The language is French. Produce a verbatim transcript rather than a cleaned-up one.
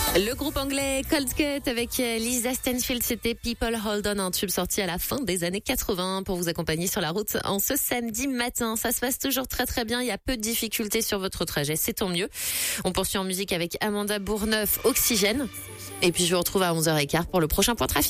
Le groupe anglais Cold Cut avec Lisa Stanfield, c'était People Hold On, un tube sorti à la fin des années quatre-vingts pour vous accompagner sur la route en ce samedi matin. Ça se passe toujours très très bien, il y a peu de difficultés sur votre trajet, c'est tant mieux. On poursuit en musique avec Amanda Bourneuf, Oxygène. Et puis je vous retrouve à onze heures quinze pour le prochain point trafic.